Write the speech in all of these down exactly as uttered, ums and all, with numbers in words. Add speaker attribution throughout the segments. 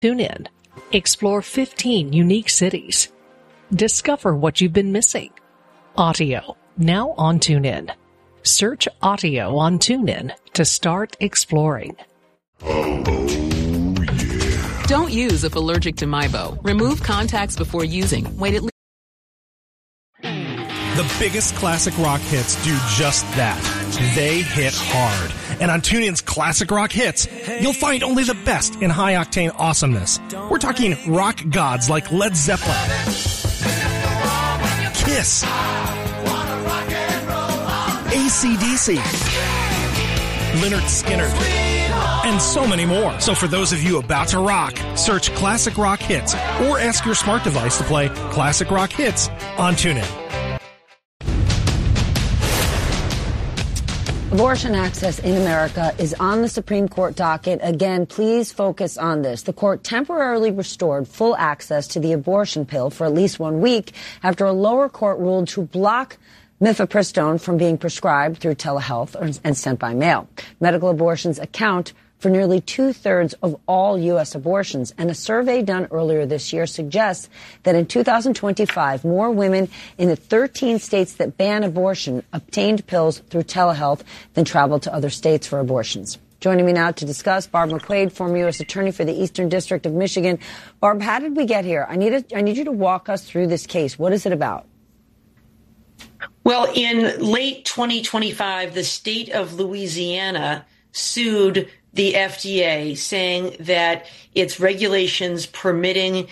Speaker 1: Tune in. Explore fifteen unique cities. Discover what you've been missing. Audio, now on TuneIn. Search Audio on TuneIn to start exploring.
Speaker 2: Oh, yeah.
Speaker 3: Don't use if allergic to MyBo. Remove contacts before using. Wait at least.
Speaker 4: The biggest classic rock hits do just that. They hit hard. And on TuneIn's Classic Rock Hits, you'll find only the best in high-octane awesomeness. We're talking rock gods like Led Zeppelin, Kiss, A C D C, Lynyrd Skynyrd, and so many more. So for those of you about to rock, search Classic Rock Hits or ask your smart device to play Classic Rock Hits on TuneIn.
Speaker 5: Abortion access in America is on the Supreme Court docket. Again, please focus on this. The court temporarily restored full access to the abortion pill for at least one week after a lower court ruled to block mifepristone from being prescribed through telehealth and sent by mail. Medical abortions account for nearly two-thirds of all U S abortions, and a survey done earlier this year suggests that in two thousand twenty-five, more women in the thirteen states that ban abortion obtained pills through telehealth than traveled to other states for abortions. Joining me now to discuss, Barb McQuade, former U S attorney for the Eastern District of Michigan. Barb, how did we get here? I need, a, I need you to walk us through this case. What is it about?
Speaker 6: Well, in late twenty twenty-five, the state of Louisiana sued the F D A, saying that its regulations permitting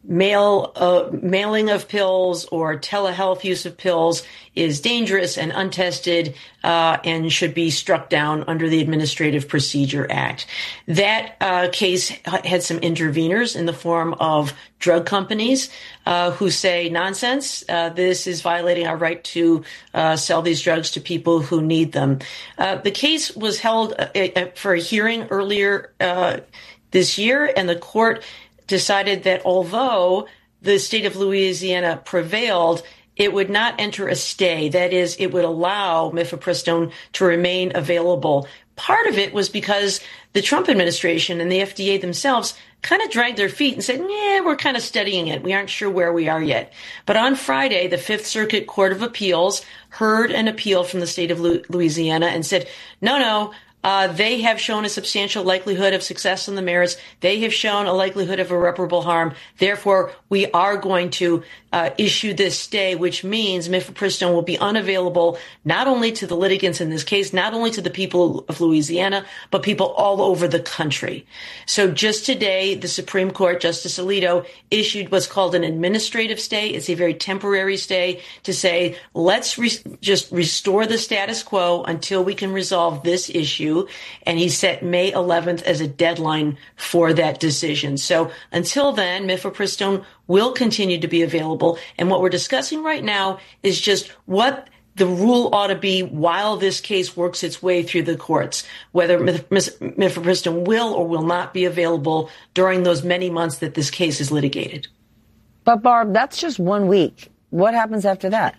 Speaker 6: mail uh, mailing of pills or telehealth use of pills is dangerous and untested uh, and should be struck down under the Administrative Procedure Act. That uh, case had some interveners in the form of drug companies uh, who say, nonsense, uh, this is violating our right to uh, sell these drugs to people who need them. Uh, the case was held uh, for a hearing earlier uh, this year, and the court decided that although the state of Louisiana prevailed, it would not enter a stay. That is, it would allow mifepristone to remain available. Part of it was because the Trump administration and the F D A themselves kind of dragged their feet and said, yeah, we're kind of studying it. We aren't sure where we are yet. But on Friday, the Fifth Circuit Court of Appeals heard an appeal from the state of Louisiana and said, no, no, Uh, they have shown a substantial likelihood of success on the merits. They have shown a likelihood of irreparable harm. Therefore, we are going to uh, issue this stay, which means mifepristone will be unavailable not only to the litigants in this case, not only to the people of Louisiana, but people all over the country. So just today, the Supreme Court, Justice Alito, issued what's called an administrative stay. It's a very temporary stay to say, let's re- just restore the status quo until we can resolve this issue. And he set May eleventh as a deadline for that decision. So until then, mifepristone will continue to be available. And what we're discussing right now is just what the rule ought to be while this case works its way through the courts, whether mifepristone will or will not be available during those many months that this case is litigated.
Speaker 5: But Barb, that's just one week. What happens after that?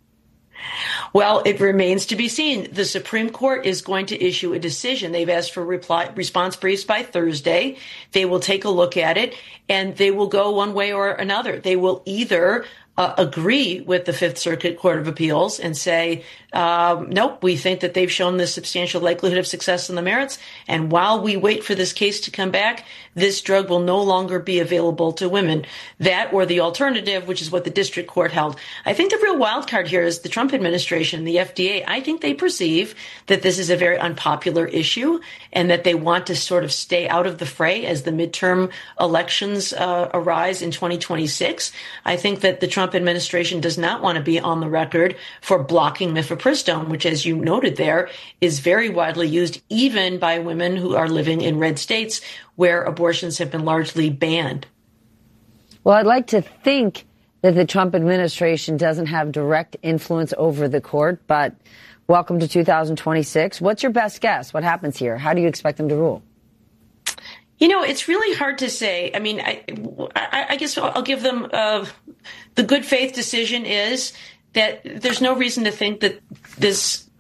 Speaker 6: Well, it remains to be seen. The Supreme Court is going to issue a decision. They've asked for reply, response briefs by Thursday. They will take a look at it, and they will go one way or another. They will either uh, agree with the Fifth Circuit Court of Appeals and say, um, nope, we think that they've shown this substantial likelihood of success in the merits, and while we wait for this case to come back, this drug will no longer be available to women. That or the alternative, which is what the district court held. I think the real wild card here is the Trump administration, the F D A. I think they perceive that this is a very unpopular issue and that they want to sort of stay out of the fray as the midterm elections uh, arise in twenty twenty-six. I think that the Trump administration does not want to be on the record for blocking mifepristone, which, as you noted there, is very widely used even by women who are living in red states where abortions have been largely banned.
Speaker 5: Well, I'd like to think that the Trump administration doesn't have direct influence over the court, but welcome to two thousand twenty-six. What's your best guess? What happens here? How do you expect them to rule?
Speaker 6: You know, it's really hard to say. I mean, I, I, I guess I'll give them uh, the good faith decision is that there's no reason to think that this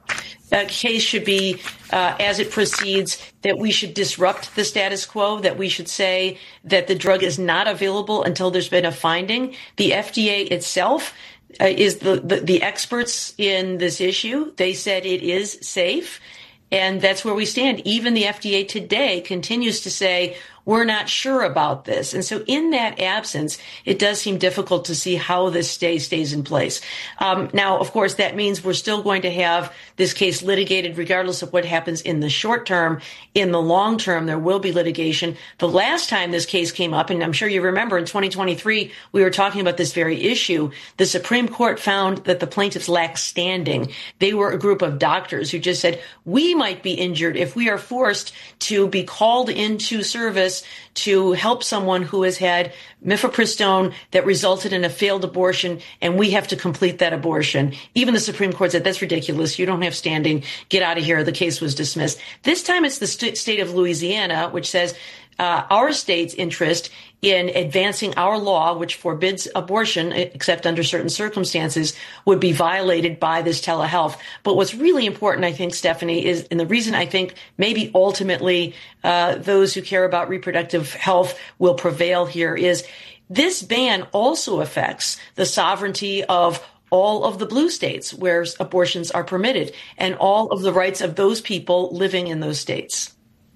Speaker 6: uh, case should be, uh, as it proceeds, that we should disrupt the status quo, that we should say that the drug is not available until there's been a finding. The F D A itself uh, is the, the, the experts in this issue. They said it is safe. And that's where we stand. Even the F D A today continues to say, we're not sure about this. And so in that absence, it does seem difficult to see how this stay stays in place. Um, now, of course, that means we're still going to have this case litigated regardless of what happens in the short term. In the long term, there will be litigation. The last time this case came up, and I'm sure you remember in twenty twenty-three, we were talking about this very issue. The Supreme Court found that the plaintiffs lacked standing. They were a group of doctors who just said, we might be injured if we are forced to be called into service to help someone who has had mifepristone that resulted in a failed abortion, and we have to complete that abortion. Even the Supreme Court said, that's ridiculous. You don't have standing. Get out of here. The case was dismissed. This time it's the st- state of Louisiana, which says uh, our state's interest in advancing our law, which forbids abortion, except under certain circumstances, would be violated by this telehealth. But what's really important, I think, Stephanie, is, and the reason I think maybe ultimately uh, those who care about reproductive health will prevail here, is this ban also affects the sovereignty of all of the blue states where abortions are permitted and all of the rights of those people living in those states.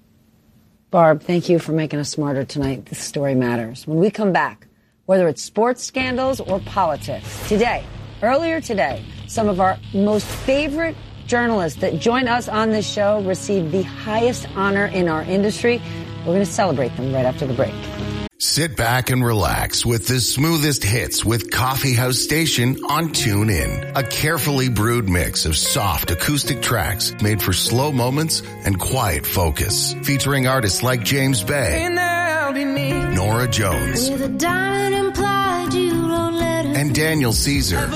Speaker 5: Barb, thank you for making us smarter tonight. This story matters. When we come back, whether it's sports scandals or politics, today, earlier today, some of our most favorite journalists that join us on this show received the highest honor in our industry. We're going to celebrate them right after the break.
Speaker 2: Sit back and relax with the smoothest hits with Coffee House Station on TuneIn. A carefully brewed mix of soft acoustic tracks made for slow moments and quiet focus. Featuring artists like James Bay, Nora Jones, and Daniel Caesar.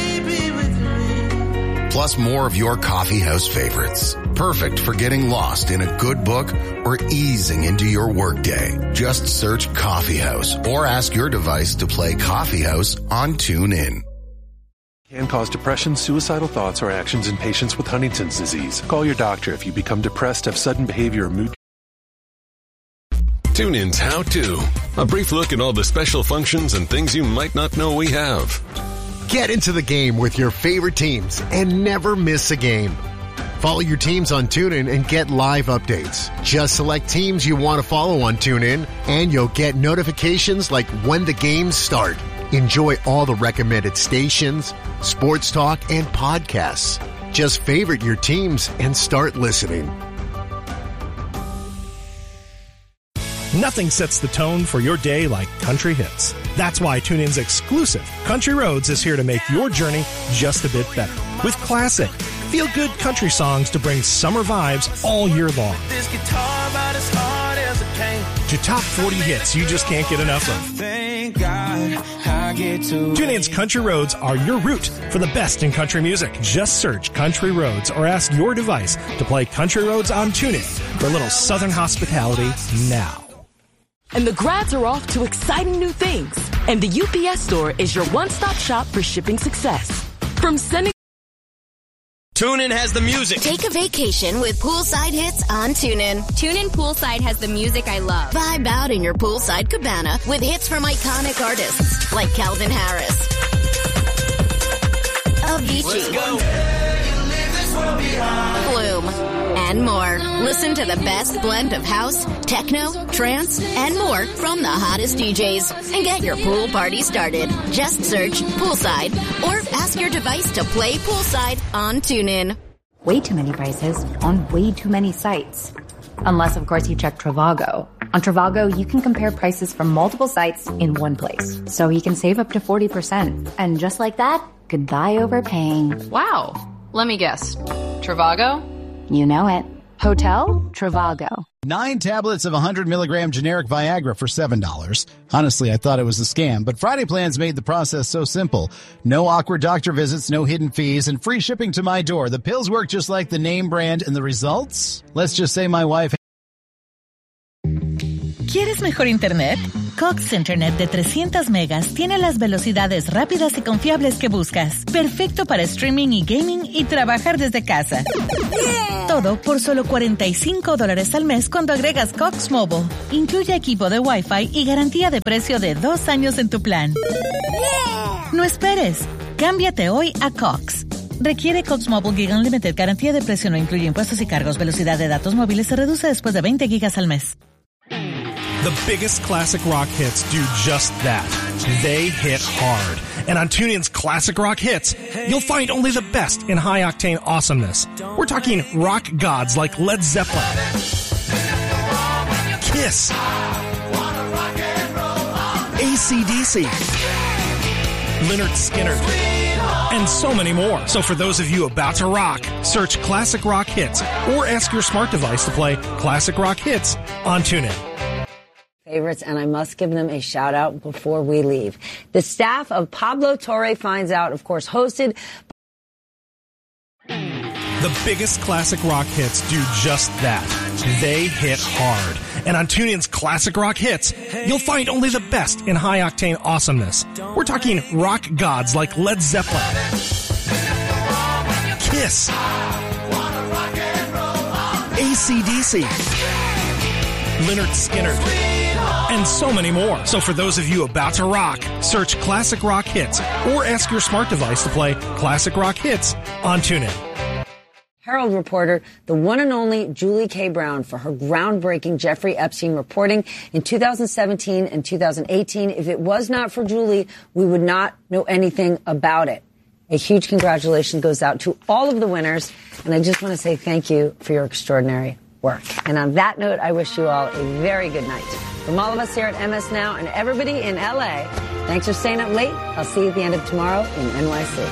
Speaker 2: Plus more of your coffee house favorites. Perfect for getting lost in a good book or easing into your workday. Just search Coffee House or ask your device to play Coffee House on TuneIn.
Speaker 7: Can cause depression, suicidal thoughts, or actions in patients with Huntington's disease. Call your doctor if you become depressed, have sudden behavior, or mood.
Speaker 8: TuneIn's How To. A brief look at all the special functions and things you might not know we have.
Speaker 9: Get into the game with your favorite teams and never miss a game. Follow your teams on TuneIn and get live updates. Just select teams you want to follow on TuneIn, and you'll get notifications like when the games start. Enjoy all the recommended stations, sports talk, and podcasts. Just favorite your teams and start listening.
Speaker 4: Nothing sets the tone for your day like country hits. That's why TuneIn's exclusive Country Roads is here to make your journey just a bit better. With classic, feel-good country songs to bring summer vibes all year long. To top forty hits you just can't get enough of. TuneIn's Country Roads are your route for the best in country music. Just search Country Roads or ask your device to play Country Roads on TuneIn for a little southern hospitality now.
Speaker 10: And the grads are off to exciting new things. And the U P S Store is your one-stop shop for shipping success. From sending...
Speaker 11: TuneIn has the music.
Speaker 12: Take a vacation with Poolside Hits on TuneIn. TuneIn Poolside has the music I love. Vibe out in your poolside cabana with hits from iconic artists like Calvin Harris, Avicii, Flume, and more. Listen to the best blend of house, techno, trance, and more from the hottest D Js. And get your pool party started. Just search Poolside or ask your device to play Poolside on TuneIn.
Speaker 13: Way too many prices on way too many sites. Unless, of course, you check Trivago. On Trivago, you can compare prices from multiple sites in one place. So you can save up to forty percent. And just like that, goodbye overpaying.
Speaker 3: Wow. Let me guess. Trivago?
Speaker 13: You know it. Hotel Trivago.
Speaker 14: Nine tablets of one hundred milligram generic Viagra for seven dollars. Honestly, I thought it was a scam, but Friday Plans made the process so simple. No awkward doctor visits, no hidden fees, and free shipping to my door. The pills work just like the name brand, and the results? Let's just say my wife...
Speaker 15: ¿Quieres mejor internet? Cox Internet de trescientos megas tiene las velocidades rápidas y confiables que buscas. Perfecto para streaming y gaming y trabajar desde casa. Yeah. Todo por solo cuarenta y cinco dólares al mes cuando agregas Cox Mobile. Incluye equipo de Wi-Fi y garantía de precio de dos años en tu plan. Yeah. No esperes. Cámbiate hoy a Cox. Requiere Cox Mobile Gig Unlimited. Garantía de precio no incluye impuestos y cargos. Velocidad de datos móviles se reduce después de veinte gigas al mes.
Speaker 4: The biggest classic rock hits do just that. They hit hard. And on TuneIn's Classic Rock Hits, you'll find only the best in high-octane awesomeness. We're talking rock gods like Led Zeppelin, Kiss, A C D C, Lynyrd Skynyrd, and so many more. So for those of you about to rock, search Classic Rock Hits or ask your smart device to play Classic Rock Hits on TuneIn.
Speaker 5: Favorites, and I must give them a shout out before we leave. The staff of Pablo Torre Finds Out, of course, hosted.
Speaker 4: The biggest classic rock hits do just that. They hit hard. And on TuneIn's Classic Rock Hits, you'll find only the best in high-octane awesomeness. We're talking rock gods like Led Zeppelin, Kiss, A C D C, Lynyrd Skynyrd, and so many more. So for those of you about to rock, search Classic Rock Hits or ask your smart device to play Classic Rock Hits on TuneIn.
Speaker 5: Herald reporter, the one and only Julie K. Brown, for her groundbreaking Jeffrey Epstein reporting in two thousand seventeen and two thousand eighteen. If it was not for Julie, we would not know anything about it. A huge congratulations goes out to all of the winners, and I just want to say thank you for your extraordinary work. And on that note, I wish you all a very good night. From all of us here at M S Now and everybody in L A, thanks for staying up late. I'll see you at the end of tomorrow in N Y C.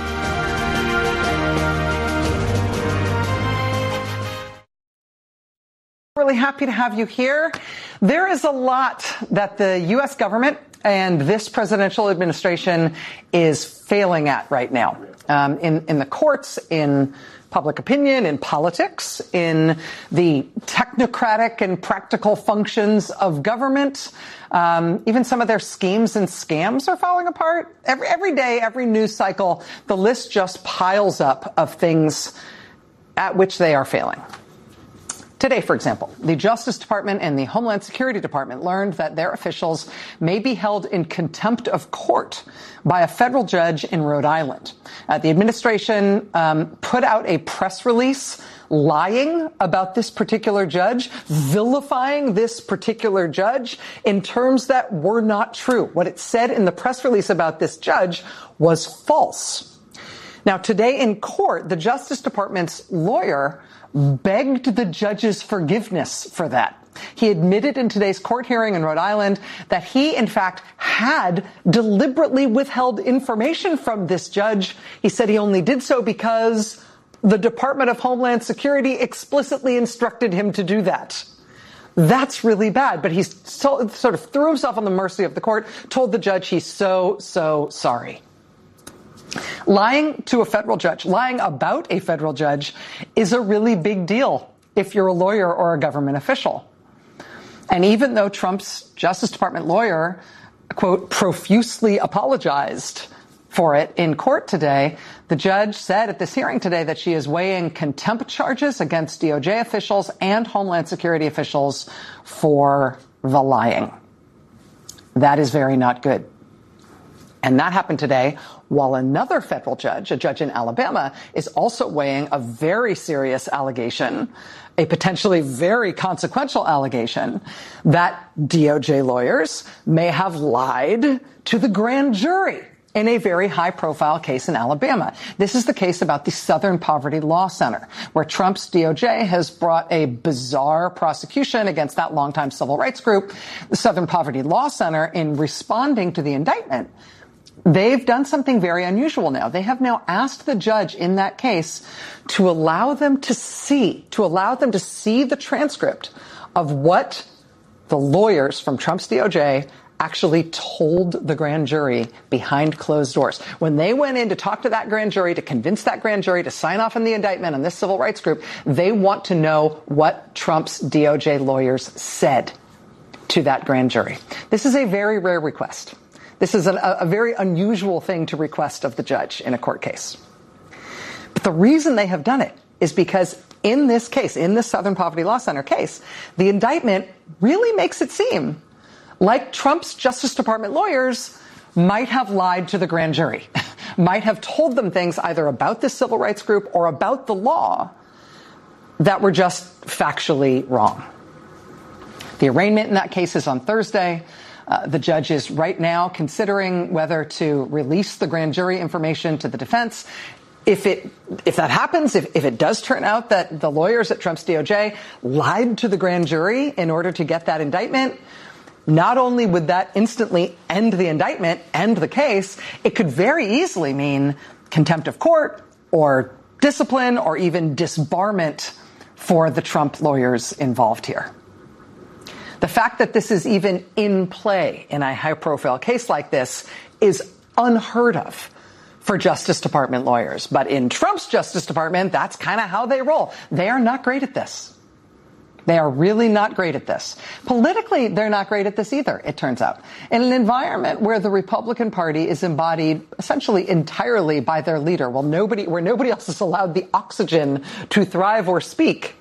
Speaker 16: Really happy to have you here. There is a lot that the U S government and this presidential administration is failing at right now. Um, in, in the courts, in public opinion, in politics, in the technocratic and practical functions of government. Um, even some of their schemes and scams are falling apart. Every, every day, every news cycle, the list just piles up of things at which they are failing. Today, for example, the Justice Department and the Homeland Security Department learned that their officials may be held in contempt of court by a federal judge in Rhode Island. Uh, the administration um, put out a press release lying about this particular judge, vilifying this particular judge in terms that were not true. What it said in the press release about this judge was false. Now, today in court, the Justice Department's lawyer begged the judge's forgiveness for that. He admitted in today's court hearing in Rhode Island that he, in fact, had deliberately withheld information from this judge. He said he only did so because the Department of Homeland Security explicitly instructed him to do that. That's really bad, but he so, sort of threw himself on the mercy of the court, told the judge he's so, so sorry. Lying to a federal judge, lying about a federal judge, is a really big deal if you're a lawyer or a government official. And even though Trump's Justice Department lawyer, quote, profusely apologized for it in court today, the judge said at this hearing today that she is weighing contempt charges against D O J officials and Homeland Security officials for the lying. That is very not good. And that happened today while another federal judge, a judge in Alabama, is also weighing a very serious allegation, a potentially very consequential allegation, that D O J lawyers may have lied to the grand jury in a very high-profile case in Alabama. This is the case about the Southern Poverty Law Center, where Trump's D O J has brought a bizarre prosecution against that longtime civil rights group, the Southern Poverty Law Center, in responding to the indictment. They've done something very unusual now. They have now asked the judge in that case to allow them to see, to allow them to see the transcript of what the lawyers from Trump's D O J actually told the grand jury behind closed doors. When they went in to talk to that grand jury, to convince that grand jury to sign off on the indictment on this civil rights group, they want to know what Trump's D O J lawyers said. to that grand jury. This is a very rare request. This is a, a very unusual thing to request of the judge in a court case. But the reason they have done it is because in this case, in this Southern Poverty Law Center case, the indictment really makes it seem like Trump's Justice Department lawyers might have lied to the grand jury, might have told them things either about this civil rights group or about the law that were just factually wrong. The arraignment in that case is on Thursday. Uh, the judge is right now considering whether to release the grand jury information to the defense. If it, if that happens, if, if it does turn out that the lawyers at Trump's D O J lied to the grand jury in order to get that indictment, not only would that instantly end the indictment, end the case, it could very easily mean contempt of court or discipline or even disbarment for the Trump lawyers involved here. The fact that this is even in play in a high-profile case like this is unheard of for Justice Department lawyers. But in Trump's Justice Department, that's kind of how they roll. They are not great at this. They are really not great at this. Politically, they're not great at this either, it turns out. In an environment where the Republican Party is embodied essentially entirely by their leader, well, nobody, where nobody else is allowed the oxygen to thrive or speak,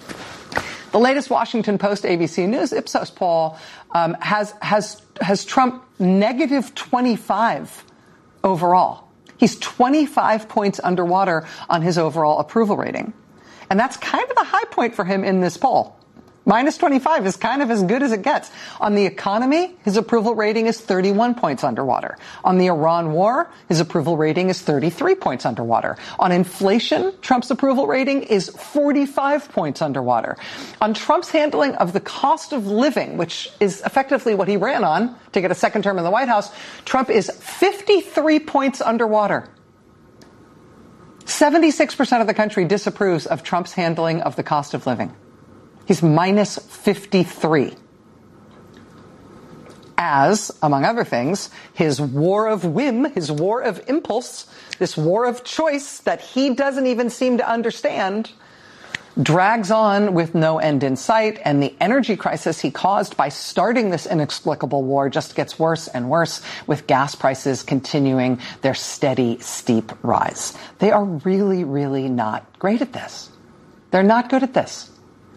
Speaker 16: the latest Washington Post A B C News Ipsos poll um, has has has Trump negative twenty-five overall. He's twenty-five points underwater on his overall approval rating. And that's kind of the high point for him in this poll. Minus twenty-five is kind of as good as it gets. On the economy, his approval rating is thirty-one points underwater. On the Iran war, his approval rating is thirty-three points underwater. On inflation, Trump's approval rating is forty-five points underwater. On Trump's handling of the cost of living, which is effectively what he ran on to get a second term in the White House, Trump is fifty-three points underwater. seventy-six percent of the country disapproves of Trump's handling of the cost of living. He's minus fifty-three. As, among other things, his war of whim, his war of impulse, this war of choice that he doesn't even seem to understand, drags on with no end in sight, and the energy crisis he caused by starting this inexplicable war just gets worse and worse, with gas prices continuing their steady, steep rise. They are really, really not great at this. They're not good at this.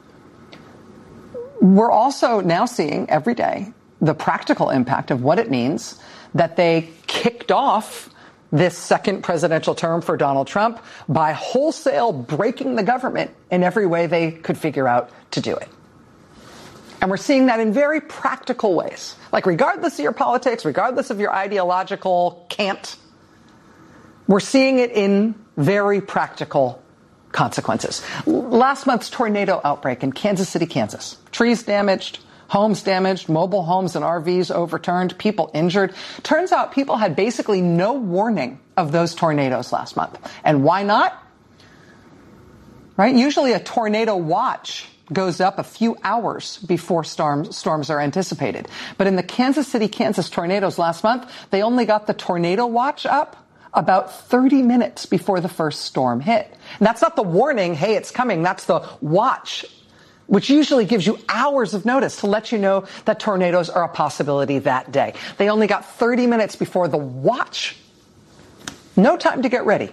Speaker 16: We're also now seeing every day the practical impact of what it means that they kicked off this second presidential term for Donald Trump by wholesale breaking the government in every way they could figure out to do it. And we're seeing that in very practical ways. Like, regardless of your politics, regardless of your ideological cant, we're seeing it in very practical consequences. Last month's tornado outbreak in Kansas City, Kansas. Trees damaged, homes damaged, mobile homes and R Vs overturned, people injured. Turns out people had basically no warning of those tornadoes last month. And why not? Right? Usually a tornado watch goes up a few hours before storms, storms are anticipated. But in the Kansas City, Kansas tornadoes last month, they only got the tornado watch up about thirty minutes before the first storm hit. And that's not the warning, hey, it's coming. That's the watch, which usually gives you hours of notice to let you know that tornadoes are a possibility that day. They only got thirty minutes before the watch. No time to get ready,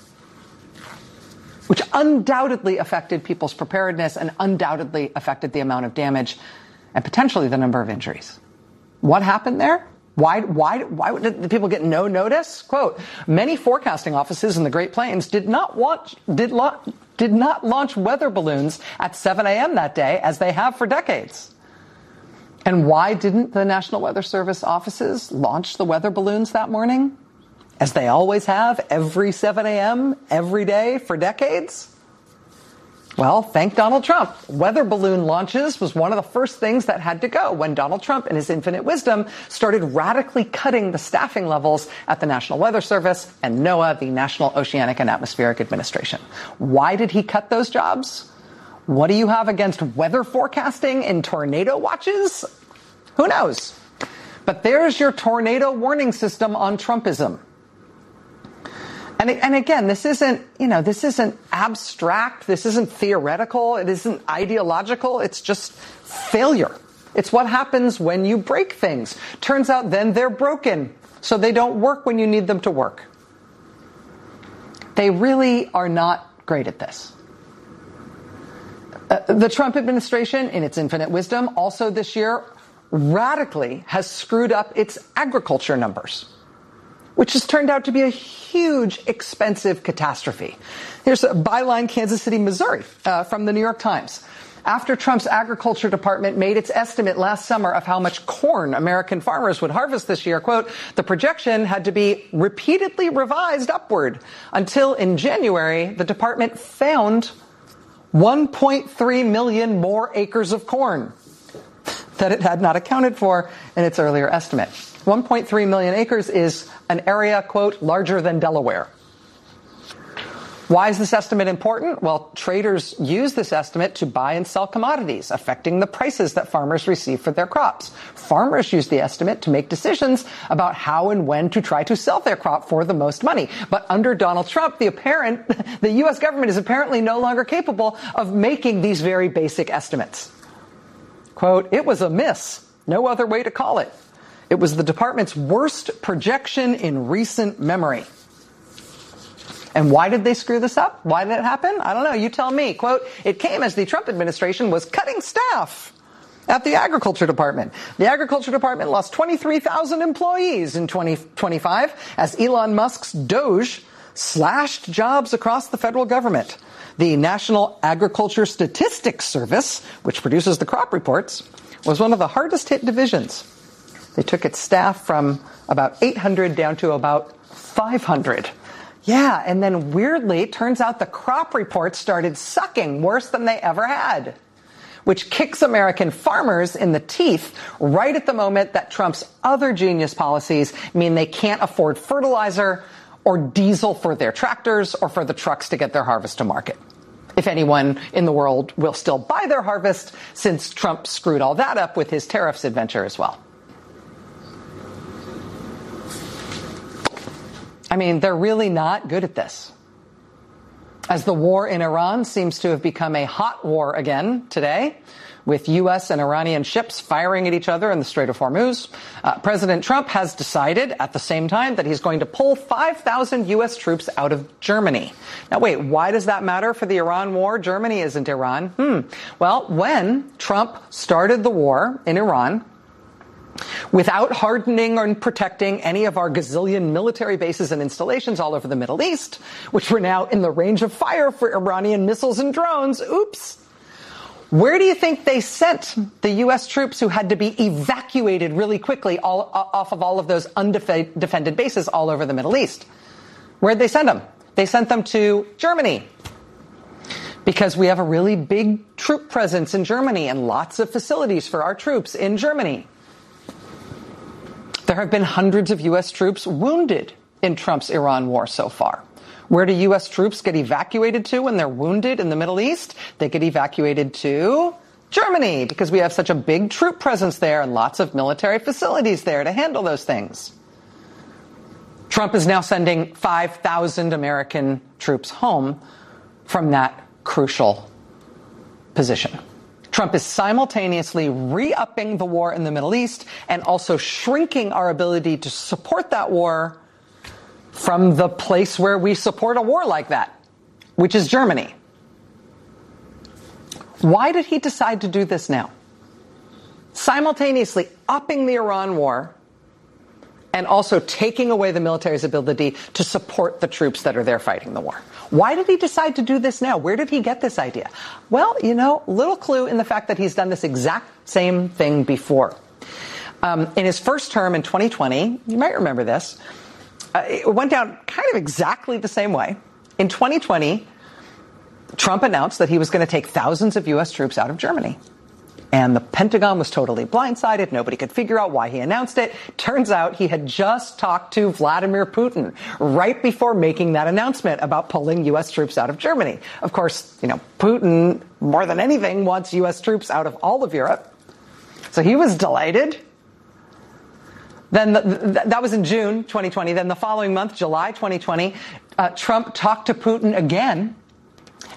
Speaker 16: which undoubtedly affected people's preparedness and undoubtedly affected the amount of damage and potentially the number of injuries. What happened there? Why, why, why did the people get no notice? Quote, many forecasting offices in the Great Plains did not want, did, lo- did not launch weather balloons at seven a.m. that day, as they have for decades. And why didn't the National Weather Service offices launch the weather balloons that morning, as they always have every seven a.m. every day for decades? Well, thank Donald Trump. Weather balloon launches was one of the first things that had to go when Donald Trump, in his infinite wisdom, started radically cutting the staffing levels at the National Weather Service and NOAA, the National Oceanic and Atmospheric Administration. Why did he cut those jobs? What do you have against weather forecasting and tornado watches? Who knows? But there's your tornado warning system on Trumpism. And, and again, this isn't, you know, this isn't abstract. This isn't theoretical. It isn't ideological. It's just failure. It's what happens when you break things. Turns out then they're broken, so they don't work when you need them to work. They really are not great at this. Uh, the Trump administration, in its infinite wisdom, also this year radically has screwed up its agriculture numbers, which has turned out to be a huge, expensive catastrophe. Here's a byline, Kansas City, Missouri, uh, from the New York Times. After Trump's agriculture department made its estimate last summer of how much corn American farmers would harvest this year, quote, the projection had to be repeatedly revised upward until in January, the department found one point three million more acres of corn that it had not accounted for in its earlier estimate. one point three million acres is an area, quote, larger than Delaware. Why is this estimate important? Well, traders use this estimate to buy and sell commodities, affecting the prices that farmers receive for their crops. Farmers use the estimate to make decisions about how and when to try to sell their crop for the most money. But under Donald Trump, the apparent, the U S government is apparently no longer capable of making these very basic estimates. Quote, it was a miss. No other way to call it. It was the department's worst projection in recent memory. And why did they screw this up? Why did it happen? I don't know. You tell me. Quote, it came as the Trump administration was cutting staff at the Agriculture Department. The Agriculture Department lost twenty-three thousand employees in twenty twenty-five as Elon Musk's Doge slashed jobs across the federal government. The National Agriculture Statistics Service, which produces the crop reports, was one of the hardest hit divisions. They took its staff from about eight hundred down to about five hundred. Yeah, and then weirdly, it turns out the crop reports started sucking worse than they ever had, which kicks American farmers in the teeth right at the moment that Trump's other genius policies mean they can't afford fertilizer or diesel for their tractors or for the trucks to get their harvest to market. If anyone in the world will still buy their harvest, since Trump screwed all that up with his tariffs adventure as well. I mean, they're really not good at this. As the war in Iran seems to have become a hot war again today, with U S and Iranian ships firing at each other in the Strait of Hormuz, uh, President Trump has decided at the same time that he's going to pull five thousand U S troops out of Germany. Now, wait, why does that matter for the Iran war? Germany isn't Iran. Hmm. Well, when Trump started the war in Iran, without hardening or protecting any of our gazillion military bases and installations all over the Middle East, which were now in the range of fire for Iranian missiles and drones, oops. Where do you think they sent the U S troops who had to be evacuated really quickly all, off of all of those undefended bases all over the Middle East? Where'd they send them? They sent them to Germany, because we have a really big troop presence in Germany and lots of facilities for our troops in Germany. There have been hundreds of U S troops wounded in Trump's Iran war so far. Where do U S troops get evacuated to when they're wounded in the Middle East? They get evacuated to Germany, because we have such a big troop presence there and lots of military facilities there to handle those things. Trump is now sending five thousand American troops home from that crucial position. Trump is simultaneously re-upping the war in the Middle East and also shrinking our ability to support that war from the place where we support a war like that, which is Germany. Why did he decide to do this now? Simultaneously upping the Iran war and also taking away the military's ability to support the troops that are there fighting the war. Why did he decide to do this now? Where did he get this idea? Well, you know, little clue in the fact that he's done this exact same thing before. Um, in his first term in twenty twenty, you might remember this, uh, it went down kind of exactly the same way. In twenty twenty, Trump announced that he was going to take thousands of U S troops out of Germany. And the Pentagon was totally blindsided. Nobody could figure out why he announced it. Turns out he had just talked to Vladimir Putin right before making that announcement about pulling U S troops out of Germany. Of course, you know, Putin, more than anything, wants U S troops out of all of Europe. So he was delighted. Then the, th- that was in June twenty twenty. Then the following month, July twenty twenty, uh, Trump talked to Putin again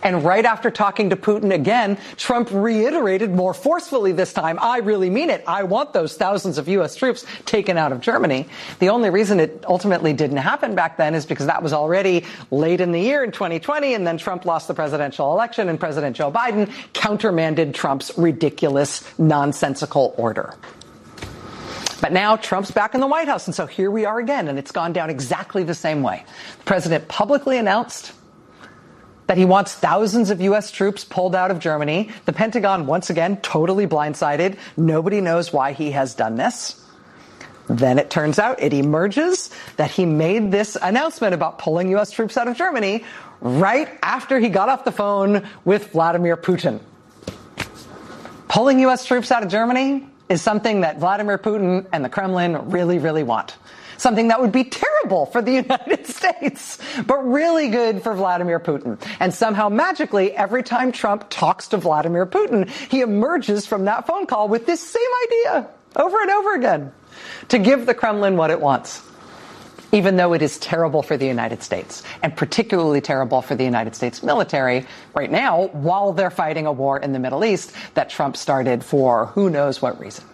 Speaker 16: And right after talking to Putin again, Trump reiterated more forcefully this time, I really mean it. I want those thousands of U S troops taken out of Germany. The only reason it ultimately didn't happen back then is because that was already late in the year in twenty twenty, and then Trump lost the presidential election, and President Joe Biden countermanded Trump's ridiculous, nonsensical order. But now Trump's back in the White House, and so here we are again, and it's gone down exactly the same way. The president publicly announced that he wants thousands of U S troops pulled out of Germany. The Pentagon, once again, totally blindsided. Nobody knows why he has done this. Then it turns out, it emerges that he made this announcement about pulling U S troops out of Germany right after he got off the phone with Vladimir Putin. Pulling U S troops out of Germany is something that Vladimir Putin and the Kremlin really, really want. Something that would be terrible for the United States, but really good for Vladimir Putin. And somehow magically, every time Trump talks to Vladimir Putin, he emerges from that phone call with this same idea over and over again to give the Kremlin what it wants, even though it is terrible for the United States, and particularly terrible for the United States military right now while they're fighting a war in the Middle East that Trump started for who knows what reason.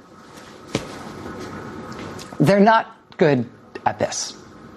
Speaker 16: They're not good at this.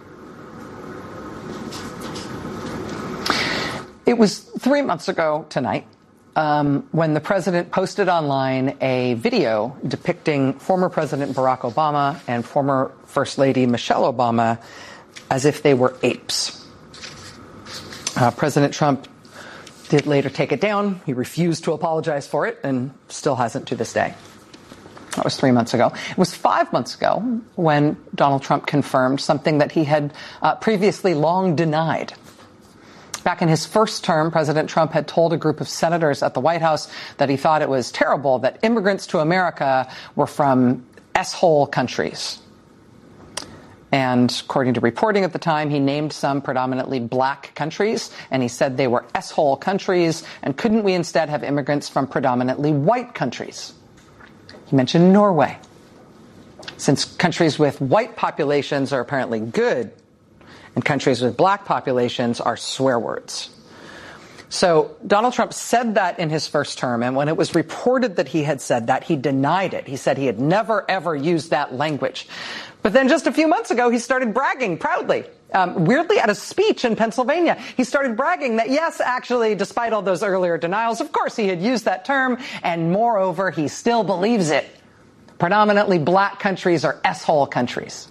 Speaker 16: It was three months ago tonight um, when the president posted online a video depicting former President Barack Obama and former First Lady Michelle Obama as if they were apes. Uh, President Trump did later take it down. He refused to apologize for it and still hasn't to this day. That was three months ago. It was five months ago when Donald Trump confirmed something that he had uh, previously long denied. Back in his first term, President Trump had told a group of senators at the White House that he thought it was terrible that immigrants to America were from S-hole countries. And according to reporting at the time, he named some predominantly black countries, and he said they were S-hole countries, and couldn't we instead have immigrants from predominantly white countries? He mentioned Norway. Since countries with white populations are apparently good, and countries with black populations are swear words. So Donald Trump said that in his first term, and when it was reported that he had said that, he denied it. He said he had never, ever used that language. But then just a few months ago, he started bragging proudly. Um, weirdly, at a speech in Pennsylvania, he started bragging that, yes, actually, despite all those earlier denials, of course, he had used that term, and moreover, he still believes it. Predominantly black countries are S-hole countries.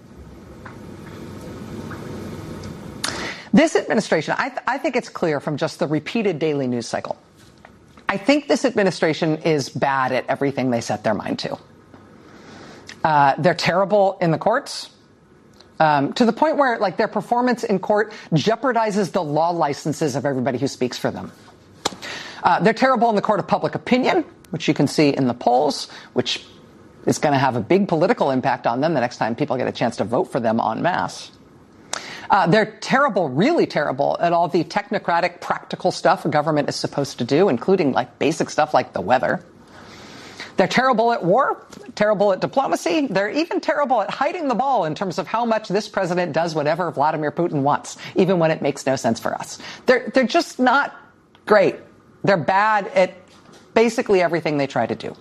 Speaker 16: This administration, I, th- I think it's clear from just the repeated daily news cycle. I think this administration is bad at everything they set their mind to. Uh, they're terrible in the courts. Um, to the point where, like, their performance in court jeopardizes the law licenses of everybody who speaks for them. Uh, they're terrible in the court of public opinion, which you can see in the polls, which is going to have a big political impact on them the next time people get a chance to vote for them en masse. Uh, they're terrible, really terrible, at all the technocratic, practical stuff a government is supposed to do, including, like, basic stuff like the weather. They're terrible at war, terrible at diplomacy. They're even terrible at hiding the ball in terms of how much this president does whatever Vladimir Putin wants, even when it makes no sense for us. They're, they're just not great. They're bad at basically everything they try to do.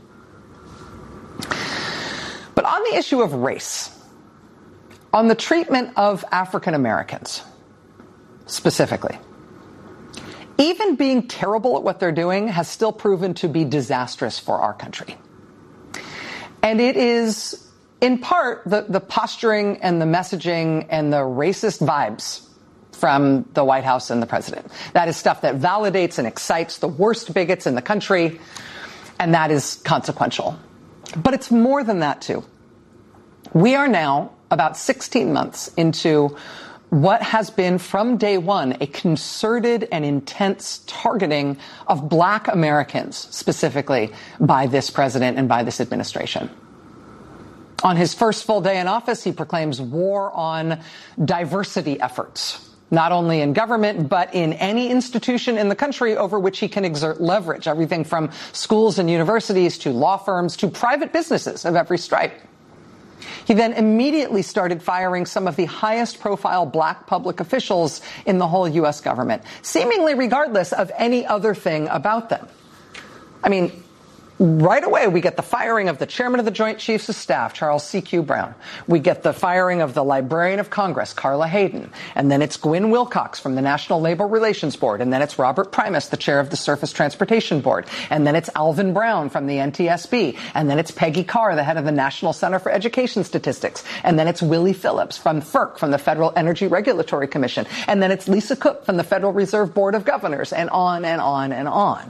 Speaker 16: But on the issue of race, on the treatment of African Americans specifically, even being terrible at what they're doing has still proven to be disastrous for our country. And it is, in part, the, the posturing and the messaging and the racist vibes from the White House and the president. That is stuff that validates and excites the worst bigots in the country, and that is consequential. But it's more than that, too. We are now about sixteen months into what has been from day one a concerted and intense targeting of black Americans, specifically by this president and by this administration. On his first full day in office, he proclaims war on diversity efforts, not only in government, but in any institution in the country over which he can exert leverage, everything from schools and universities to law firms to private businesses of every stripe. He then immediately started firing some of the highest profile black public officials in the whole U S government, seemingly regardless of any other thing about them. I mean, right away, we get the firing of the chairman of the Joint Chiefs of Staff, Charles C Q Brown. We get the firing of the Librarian of Congress, Carla Hayden. And then it's Gwyn Wilcox from the National Labor Relations Board. And then it's Robert Primus, the chair of the Surface Transportation Board. And then it's Alvin Brown from the N T S B. And then it's Peggy Carr, the head of the National Center for Education Statistics. And then it's Willie Phillips from F E R C, from the Federal Energy Regulatory Commission. And then it's Lisa Cook from the Federal Reserve Board of Governors. And on and on and on.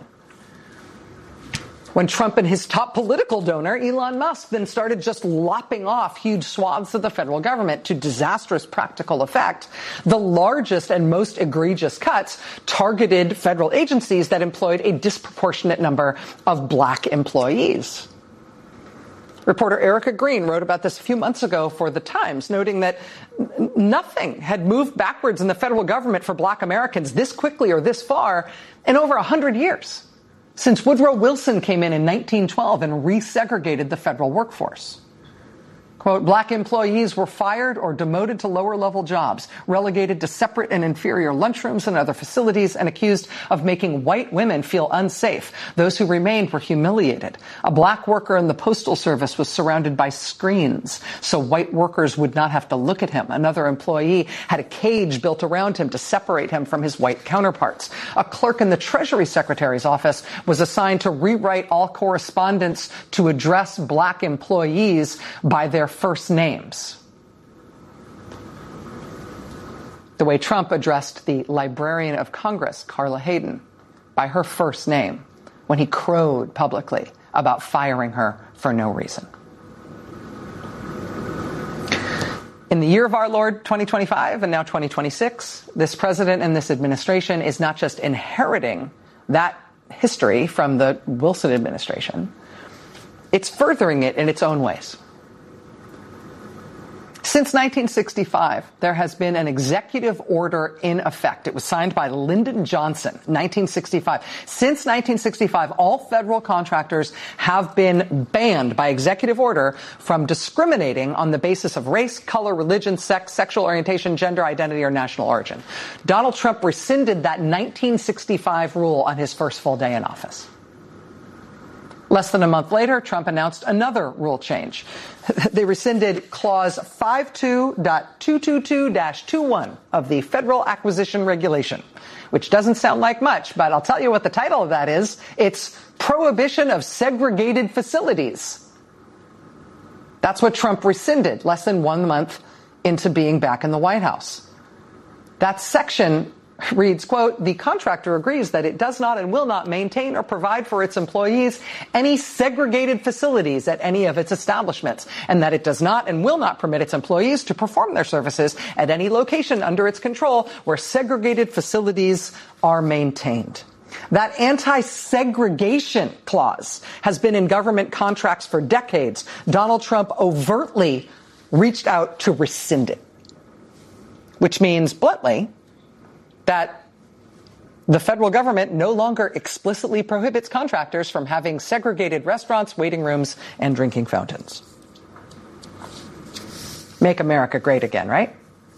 Speaker 16: When Trump and his top political donor, Elon Musk, then started just lopping off huge swaths of the federal government to disastrous practical effect, the largest and most egregious cuts targeted federal agencies that employed a disproportionate number of black employees. Reporter Erica Green wrote about this a few months ago for The Times, noting that n- nothing had moved backwards in the federal government for black Americans this quickly or this far in over one hundred years. Since Woodrow Wilson came in in nineteen twelve and resegregated the federal workforce. Quote, black employees were fired or demoted to lower-level jobs, relegated to separate and inferior lunchrooms and other facilities, and accused of making white women feel unsafe. Those who remained were humiliated. A black worker in the Postal Service was surrounded by screens, so white workers would not have to look at him. Another employee had a cage built around him to separate him from his white counterparts. A clerk in the Treasury Secretary's office was assigned to rewrite all correspondence to address black employees by their first names. The way Trump addressed the Librarian of Congress, Carla Hayden, by her first name when he crowed publicly about firing her for no reason. In the year of our Lord, twenty twenty-five, and now twenty twenty-six, this president and this administration is not just inheriting that history from the Wilson administration, it's furthering it in its own ways. Since nineteen sixty-five, there has been an executive order in effect. It was signed by Lyndon Johnson, nineteen sixty-five. Since nineteen sixty-five, all federal contractors have been banned by executive order from discriminating on the basis of race, color, religion, sex, sexual orientation, gender identity, or national origin. Donald Trump rescinded that nineteen sixty-five rule on his first full day in office. Less than a month later, Trump announced another rule change. They rescinded Clause fifty-two point two twenty-two dash twenty-one of the Federal Acquisition Regulation, which doesn't sound like much, but I'll tell you what the title of that is. It's Prohibition of Segregated Facilities. That's what Trump rescinded less than one month into being back in the White House. That section reads, quote, the contractor agrees that it does not and will not maintain or provide for its employees any segregated facilities at any of its establishments, and that it does not and will not permit its employees to perform their services at any location under its control where segregated facilities are maintained. That anti-segregation clause has been in government contracts for decades. Donald Trump overtly reached out to rescind it, which means, bluntly, that the federal government no longer explicitly prohibits contractors from having segregated restaurants, waiting rooms, and drinking fountains. Make America great again, right?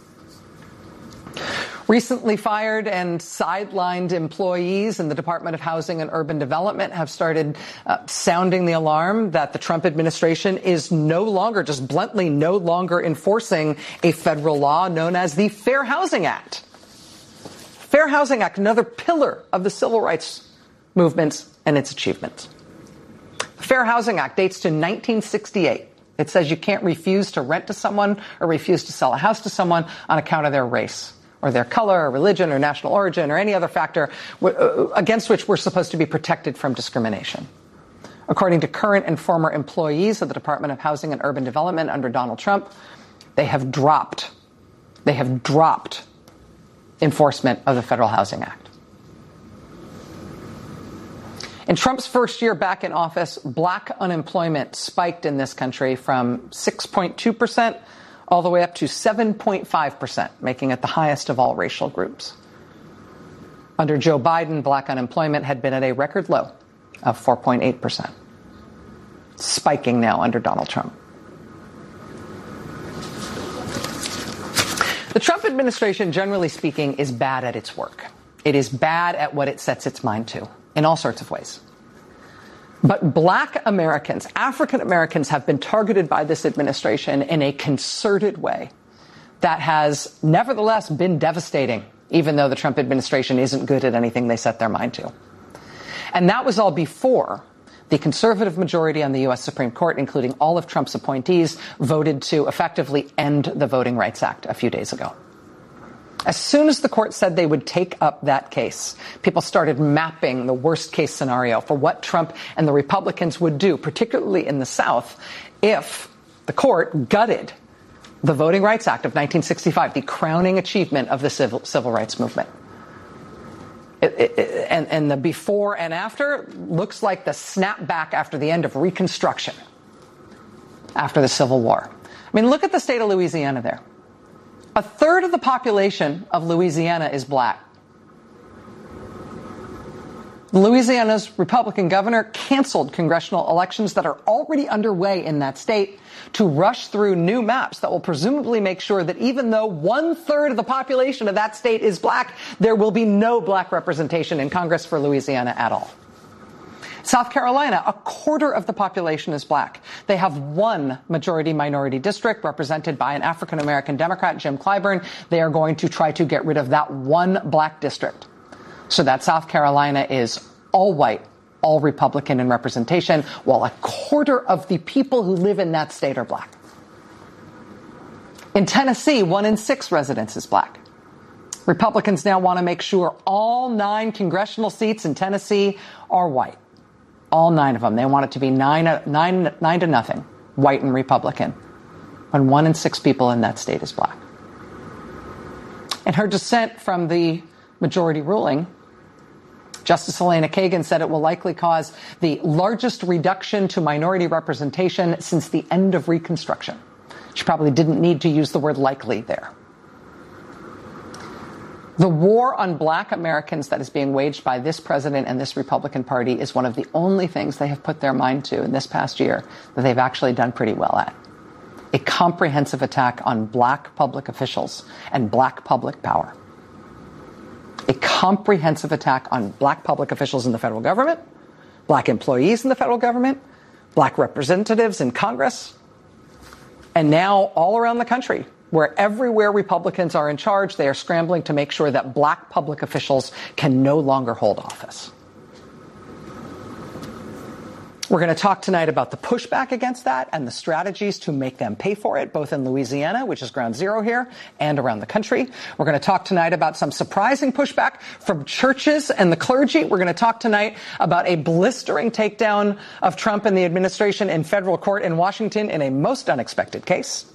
Speaker 16: Recently fired and sidelined employees in the Department of Housing and Urban Development have started uh, sounding the alarm that the Trump administration is no longer, just bluntly no longer enforcing a federal law known as the Fair Housing Act. Fair Housing Act, another pillar of the civil rights movement and its achievements. The Fair Housing Act dates to nineteen sixty-eight. It says you can't refuse to rent to someone or refuse to sell a house to someone on account of their race or their color or religion or national origin or any other factor against which we're supposed to be protected from discrimination. According to current and former employees of the Department of Housing and Urban Development under Donald Trump, they have dropped, they have dropped enforcement of the Federal Housing Act. In Trump's first year back in office, black unemployment spiked in this country from six point two percent all the way up to seven point five percent, making it the highest of all racial groups. Under Joe Biden, black unemployment had been at a record low of four point eight percent, spiking now under Donald Trump. The Trump administration, generally speaking, is bad at its work. It is bad at what it sets its mind to in all sorts of ways. But black Americans, African Americans, have been targeted by this administration in a concerted way that has nevertheless been devastating, even though the Trump administration isn't good at anything they set their mind to. And that was all before the conservative majority on the U S Supreme Court, including all of Trump's appointees, voted to effectively end the Voting Rights Act a few days ago. As soon as the court said they would take up that case, people started mapping the worst case scenario for what Trump and the Republicans would do, particularly in the South, if the court gutted the Voting Rights Act of nineteen sixty-five, the crowning achievement of the civil, civil rights movement. It, it, it, and, and the before and after looks like the snapback after the end of Reconstruction, after the Civil War. I mean, look at the state of Louisiana there. A third of the population of Louisiana is black. Louisiana's Republican governor canceled congressional elections that are already underway in that state to rush through new maps that will presumably make sure that even though one third of the population of that state is black, there will be no black representation in Congress for Louisiana at all. South Carolina, a quarter of the population is black. They have one majority-minority district represented by an African-American Democrat, Jim Clyburn. They are going to try to get rid of that one black district so that South Carolina is all white, all Republican in representation, while a quarter of the people who live in that state are black. In Tennessee, one in six residents is black. Republicans now want to make sure all nine congressional seats in Tennessee are white. All nine of them. They want it to be nine, nine, nine to nothing, white and Republican, when one in six people in that state is black. In her dissent from the majority ruling, Justice Elena Kagan said it will likely cause the largest reduction to minority representation since the end of Reconstruction. She probably didn't need to use the word likely there. The war on black Americans that is being waged by this president and this Republican Party is one of the only things they have put their mind to in this past year that they've actually done pretty well at. A comprehensive attack on black public officials and black public power. A comprehensive attack on black public officials in the federal government, black employees in the federal government, black representatives in Congress, and now all around the country, where everywhere Republicans are in charge, they are scrambling to make sure that black public officials can no longer hold office. We're going to talk tonight about the pushback against that and the strategies to make them pay for it, both in Louisiana, which is ground zero here, and around the country. We're going to talk tonight about some surprising pushback from churches and the clergy. We're going to talk tonight about a blistering takedown of Trump and the administration in federal court in Washington in a most unexpected case.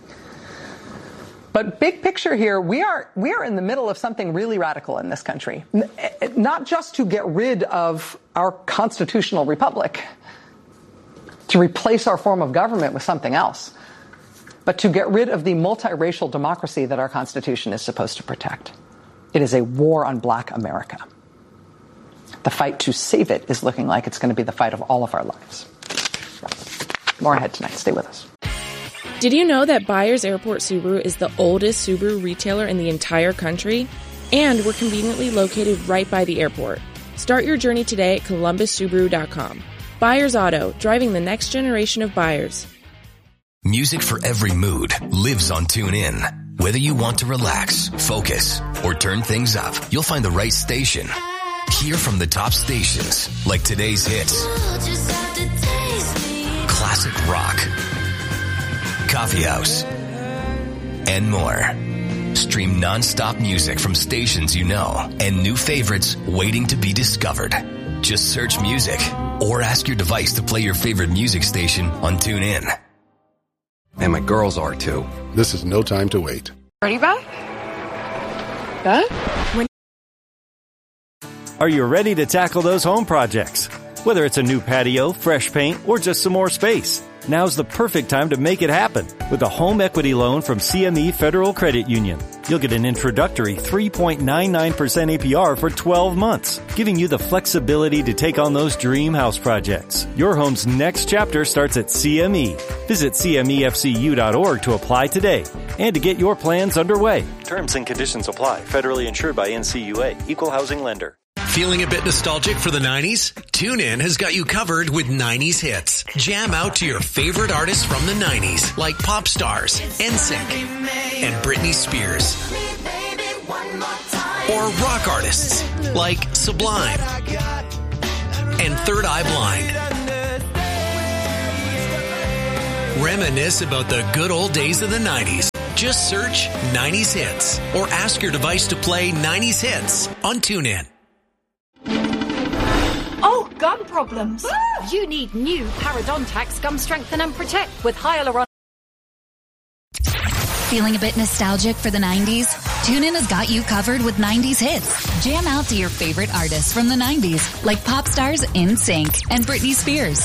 Speaker 16: But big picture here, we are we are in the middle of something really radical in this country. Not just to get rid of our constitutional republic, to replace our form of government with something else, but to get rid of the multiracial democracy that our Constitution is supposed to protect. It is a war on black America. The fight to save it is looking like it's going to be the fight of all of our lives. More ahead tonight. Stay with us.
Speaker 17: Did you know that Byers Airport Subaru is the oldest Subaru retailer in the entire country? And we're conveniently located right by the airport. Start your journey today at columbus subaru dot com. Byers Auto, driving the next generation of buyers.
Speaker 18: Music for every mood lives on TuneIn. Whether you want to relax, focus, or turn things up, you'll find the right station. Hear from the top stations, like today's hits, classic rock, coffee house, and more. Stream non-stop music from stations you know and new favorites waiting to be discovered. Just search music or ask your device to play your favorite music station on TuneIn.
Speaker 19: And my girls are too.
Speaker 20: This is no time to wait.
Speaker 21: Ready, Beth? Beth? When-
Speaker 22: Are you ready to tackle those home projects? Whether it's a new patio, fresh paint, or just some more space, Now's the perfect time to make it happen with a home equity loan from C M E Federal Credit Union. You'll get an introductory three point nine nine percent A P R for twelve months, giving you the flexibility to take on those dream house projects. Your home's next chapter starts at C M E. Visit C M E F C U dot org to apply today and to get your plans underway. Terms and conditions apply. Federally insured by N C U A. Equal housing lender.
Speaker 1: Feeling a bit nostalgic for the nineties? TuneIn has got you covered with nineties hits. Jam out to your favorite artists from the nineties, like pop stars, N Sync, and Britney Spears. Or rock artists, like Sublime and Third Eye Blind. Reminisce about the good old days of the nineties. Just search nineties hits or ask your device to play nineties hits on TuneIn.
Speaker 6: Oh, gum problems. You need new Parodontax Gum Strengthen and Protect with Hyaluron.
Speaker 23: Feeling a bit nostalgic for the nineties? TuneIn has got you covered with nineties hits. Jam out to your favorite artists from the nineties, like pop stars N Sync and Britney Spears.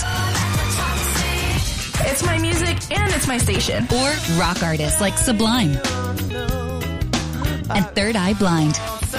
Speaker 6: It's my music and it's my station.
Speaker 23: Or rock artists like Sublime and Third Eye Blind.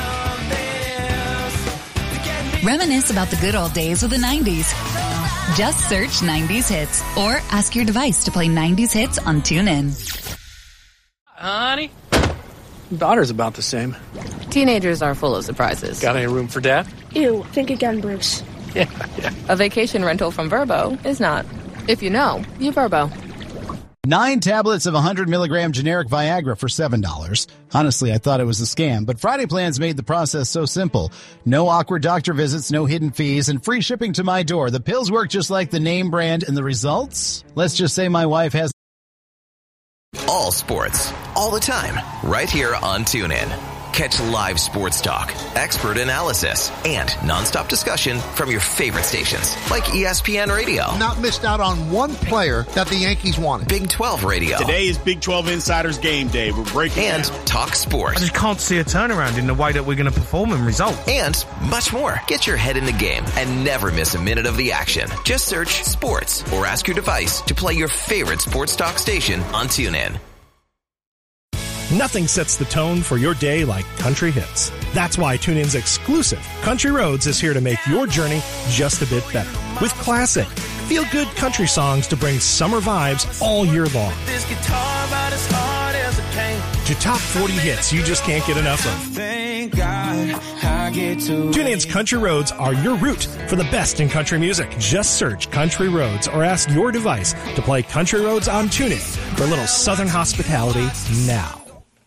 Speaker 23: Reminisce about the good old days of the nineties. Just search nineties hits or ask your device to play nineties hits on TuneIn.
Speaker 24: Honey, daughter's about the same.
Speaker 3: Teenagers are full of surprises.
Speaker 24: Got any room for dad?
Speaker 6: Ew, think again, Bruce.
Speaker 24: Yeah, yeah.
Speaker 3: A vacation rental from Verbo is not. If you know, you Verbo.
Speaker 14: Nine tablets of one hundred milligram generic Viagra for seven dollars. Honestly, I thought it was a scam, but Friday Plans made the process so simple. No awkward doctor visits, no hidden fees, and free shipping to my door. The pills work just like the name brand, and the results? Let's just say my wife has...
Speaker 18: All sports, all the time, right here on TuneIn. Catch live sports talk, expert analysis, and nonstop discussion from your favorite stations, like E S P N Radio.
Speaker 25: Not missed out on one player that the Yankees wanted.
Speaker 18: Big twelve Radio.
Speaker 26: Today is Big twelve Insiders Game Day. We're breaking
Speaker 18: And
Speaker 26: down.
Speaker 18: Talk Sports.
Speaker 27: I just can't see a turnaround in the way that we're going to perform and result.
Speaker 18: And much more. Get your head in the game and never miss a minute of the action. Just search sports or ask your device to play your favorite sports talk station on TuneIn.
Speaker 4: Nothing sets the tone for your day like country hits. That's why TuneIn's exclusive Country Roads is here to make your journey just a bit better. With classic, feel-good country songs to bring summer vibes all year long.
Speaker 28: This guitar about as hard as it came.
Speaker 4: To top forty hits you just can't get enough of.
Speaker 28: Thank God I get to
Speaker 4: TuneIn's Country Roads are your route for the best in country music. Just search Country Roads or ask your device to play Country Roads on TuneIn for a little Southern hospitality now.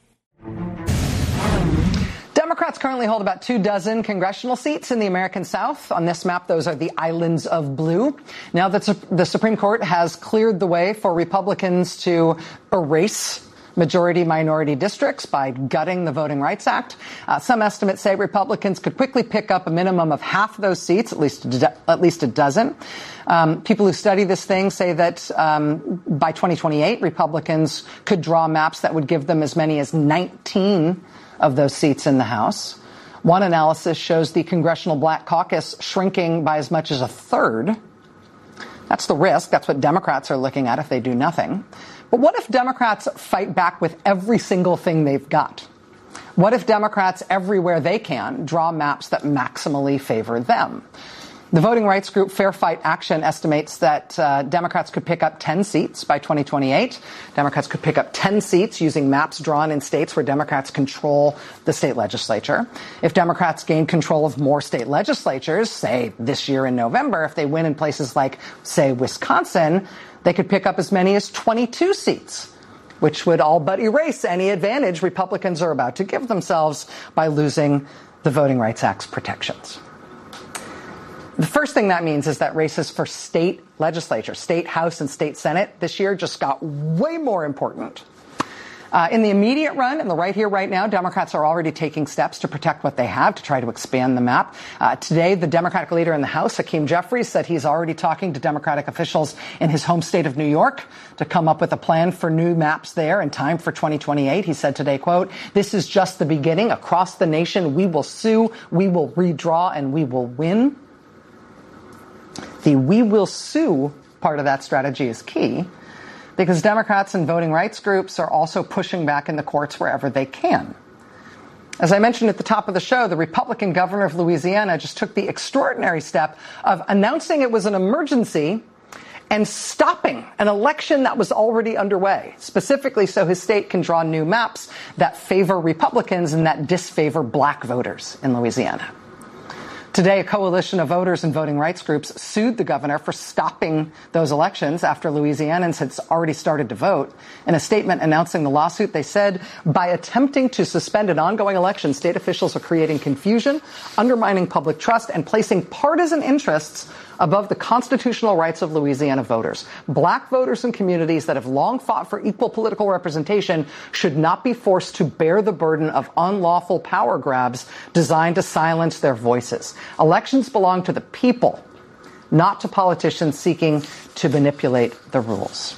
Speaker 16: Democrats currently hold about two dozen congressional seats in the American South. On this map, those are the islands of blue. Now that the Supreme Court has cleared the way for Republicans to erase majority-minority districts by gutting the Voting Rights Act, uh, some estimates say Republicans could quickly pick up a minimum of half those seats, at least a, at least a dozen. Um, people who study this thing say that um, by twenty twenty-eight, Republicans could draw maps that would give them as many as nineteen of those seats in the House. One analysis shows the Congressional Black Caucus shrinking by as much as a third. That's the risk. That's what Democrats are looking at if they do nothing. But what if Democrats fight back with every single thing they've got? What if Democrats, everywhere they can, draw maps that maximally favor them? The voting rights group Fair Fight Action estimates that uh, Democrats could pick up ten seats by twenty twenty-eight. Democrats could pick up ten seats using maps drawn in states where Democrats control the state legislature. If Democrats gain control of more state legislatures, say this year in November, if they win in places like, say, Wisconsin, they could pick up as many as twenty-two seats, which would all but erase any advantage Republicans are about to give themselves by losing the Voting Rights Act's protections. The first thing that means is that races for state legislature, state House and state Senate this year just got way more important. Uh, in the immediate run, and the right here, right now, Democrats are already taking steps to protect what they have, to try to expand the map. Uh, today, the Democratic leader in the House, Hakeem Jeffries, said he's already talking to Democratic officials in his home state of New York to come up with a plan for new maps there in time for twenty twenty-eight. He said today, quote, "This is just the beginning. Across the nation, we will sue, we will redraw, and we will win." The "we will sue" part of that strategy is key, because Democrats and voting rights groups are also pushing back in the courts wherever they can. As I mentioned at the top of the show, the Republican governor of Louisiana just took the extraordinary step of announcing it was an emergency and stopping an election that was already underway, specifically so his state can draw new maps that favor Republicans and that disfavor black voters in Louisiana. Today, a coalition of voters and voting rights groups sued the governor for stopping those elections after Louisianans had already started to vote. In a statement announcing the lawsuit, they said, by attempting to suspend an ongoing election, state officials are creating confusion, undermining public trust, and placing partisan interests above the constitutional rights of Louisiana voters. Black voters in communities that have long fought for equal political representation should not be forced to bear the burden of unlawful power grabs designed to silence their voices. Elections belong to the people, not to politicians seeking to manipulate the rules.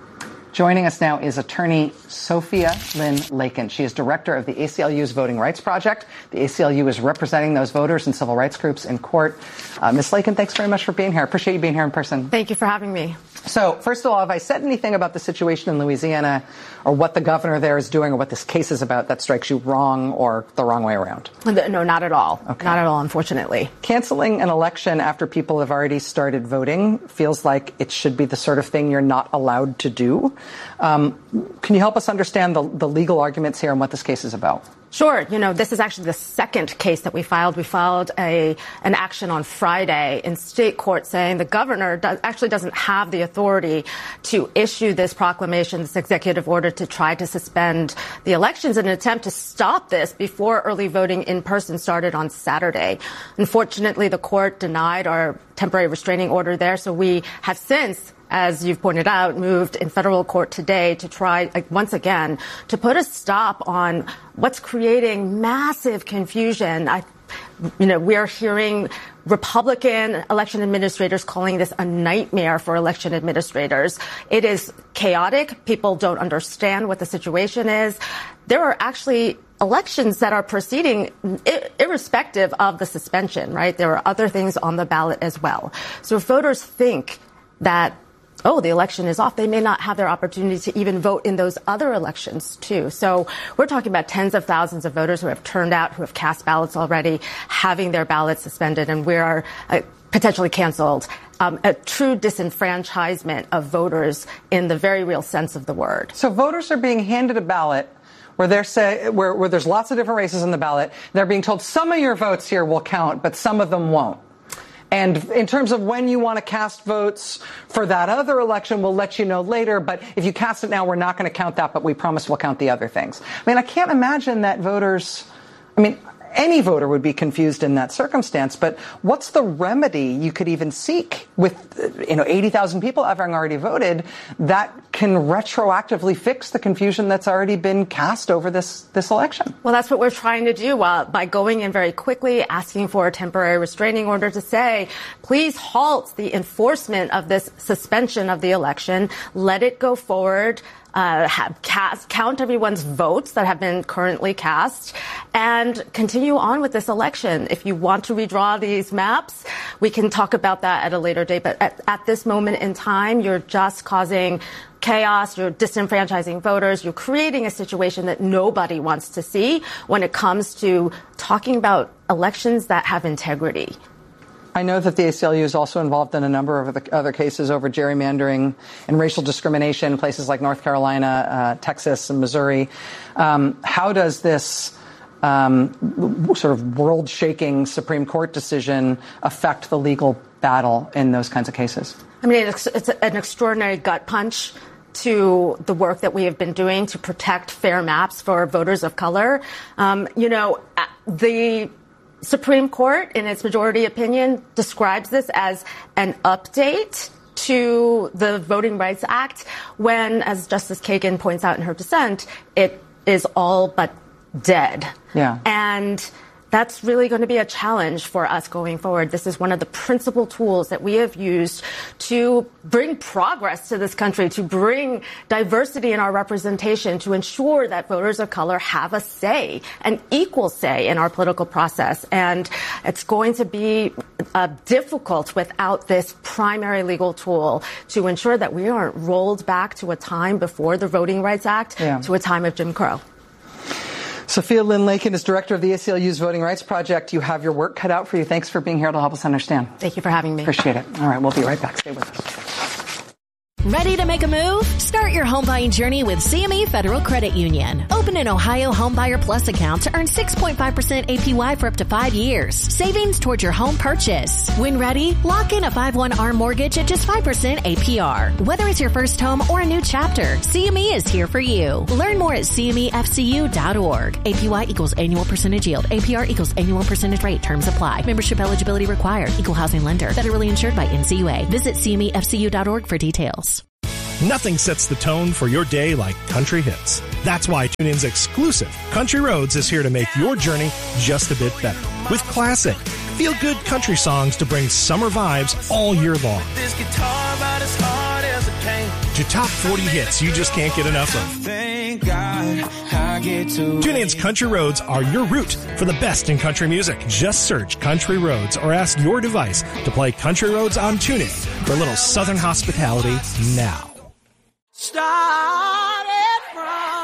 Speaker 16: Joining us now is attorney Sophia Lynn Lakin. She is director of the A C L U's Voting Rights Project. The A C L U is representing those voters and civil rights groups in court. Uh, Miz Lakin, thanks very much for being here. I appreciate you being here in person.
Speaker 2: Thank you for having me.
Speaker 16: So, first of all, have I said anything about the situation in Louisiana or what the governor there is doing or what this case is about that strikes you wrong or the wrong way around?
Speaker 2: No, not at all.
Speaker 16: Okay.
Speaker 2: Not at all, unfortunately.
Speaker 16: Canceling an election after people have already started voting feels like it should be the sort of thing you're not allowed to do. Um, can you help us understand the, the legal arguments here and what this case is about?
Speaker 2: Sure. You know, this is actually the second case that we filed. We filed a an action on Friday in state court saying the governor does, actually doesn't have the authority to issue this proclamation, this executive order to try to suspend the elections in an attempt to stop this before early voting in person started on Saturday. Unfortunately, the court denied our temporary restraining order there, so we have since, as you've pointed out, moved in federal court today to try, like, once again, to put a stop on what's creating massive confusion. I, you know, we are hearing Republican election administrators calling this a nightmare for election administrators. It is chaotic. People don't understand what the situation is. There are actually elections that are proceeding irrespective of the suspension, right? There are other things on the ballot as well. So if voters think that, oh, the election is off, they may not have their opportunity to even vote in those other elections, too. So we're talking about tens of thousands of voters who have turned out, who have cast ballots already, having their ballots suspended, and we are uh, potentially canceled. Um, a true disenfranchisement of voters in the very real sense of the word.
Speaker 16: So voters are being handed a ballot where they're say, where, where there's lots of different races in the ballot. They're being told some of your votes here will count, but some of them won't. And in terms of when you want to cast votes for that other election, we'll let you know later. But if you cast it now, we're not going to count that, but we promise we'll count the other things. I mean, I can't imagine that voters, I mean, any voter would be confused in that circumstance. But what's the remedy you could even seek with, you know, eighty thousand people having already voted that can retroactively fix the confusion that's already been cast over this, this election?
Speaker 2: Well, that's what we're trying to do uh, by going in very quickly, asking for a temporary restraining order to say, please halt the enforcement of this suspension of the election. Let it go forward. Uh, have cast, count everyone's votes that have been currently cast and continue on with this election. If you want to redraw these maps, we can talk about that at a later date. But at, at this moment in time, you're just causing chaos. You're disenfranchising voters. You're creating a situation that nobody wants to see when it comes to talking about elections that have integrity.
Speaker 16: I know that the A C L U is also involved in a number of other cases over gerrymandering and racial discrimination in places like North Carolina, uh, Texas, and Missouri. Um, how does this um, sort of world-shaking Supreme Court decision affect the legal battle in those kinds of cases?
Speaker 2: I mean, it's, it's an extraordinary gut punch to the work that we have been doing to protect fair maps for voters of color. Um, you know, the Supreme Court, in its majority opinion, describes this as an update to the Voting Rights Act when, as Justice Kagan points out in her dissent, it is all but dead.
Speaker 16: Yeah.
Speaker 2: And that's really going to be a challenge for us going forward. This is one of the principal tools that we have used to bring progress to this country, to bring diversity in our representation, to ensure that voters of color have a say, an equal say in our political process. And it's going to be uh, difficult without this primary legal tool to ensure that we aren't rolled back to a time before the Voting Rights Act, yeah. to a time of Jim Crow.
Speaker 16: Sophia Lynn Lakin is director of the A C L U's Voting Rights Project. You have your work cut out for you. Thanks for being here to help us understand.
Speaker 2: Thank you for having me.
Speaker 16: Appreciate it. All right, we'll be right back. Stay with us.
Speaker 7: Ready to make a move? Start your home buying journey with C M E Federal Credit Union. Open an Ohio Homebuyer Plus account to earn six point five percent A P Y for up to five years. Savings towards your home purchase. When ready, lock in a five one R mortgage at just five percent A P R. Whether it's your first home or a new chapter, C M E is here for you. Learn more at C M E F C U dot org. A P Y equals annual percentage yield. A P R equals annual percentage rate. Terms apply. Membership eligibility required. Equal housing lender. Federally insured by N C U A. Visit C M E F C U dot org for details.
Speaker 4: Nothing sets the tone for your day like country hits. That's why TuneIn's exclusive Country Roads is here to make your journey just a bit better. With classic, feel-good country songs to bring summer vibes all year long.
Speaker 28: This guitar about as hard as it came.
Speaker 4: To top forty hits you just can't get enough of.
Speaker 28: Thank God I get to.
Speaker 4: TuneIn's Country Roads are your route for the best in country music. Just search Country Roads or ask your device to play Country Roads on TuneIn for a little Southern hospitality now.
Speaker 28: Started from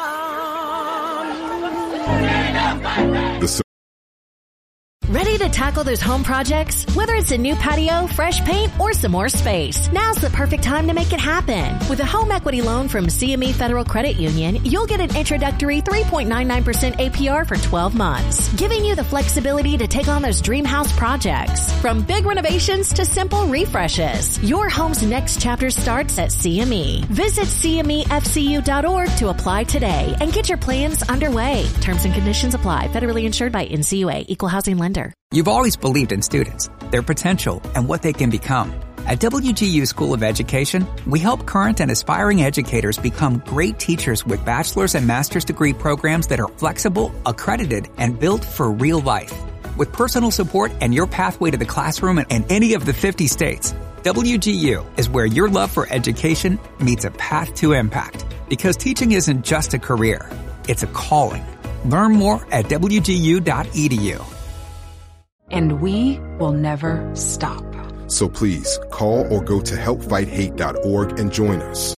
Speaker 20: The
Speaker 7: Ready to tackle those home projects? Whether it's a new patio, fresh paint, or some more space, now's the perfect time to make it happen. With a home equity loan from C M E Federal Credit Union, you'll get an introductory three point nine nine percent A P R for twelve months, giving you the flexibility to take on those dream house projects. From big renovations to simple refreshes, your home's next chapter starts at C M E. Visit C M E F C U dot org to apply today and get your plans underway. Terms and conditions apply. Federally insured by N C U A. Equal housing lender.
Speaker 8: You've always believed in students, their potential, and what they can become. At W G U School of Education, we help current and aspiring educators become great teachers with bachelor's and master's degree programs that are flexible, accredited, and built for real life. With personal support and your pathway to the classroom in any of the fifty states, W G U is where your love for education meets a path to impact. Because teaching isn't just a career, it's a calling. Learn more at W G U dot E D U.
Speaker 9: And we will never stop.
Speaker 20: So please, call or go to help fight hate dot org and join us.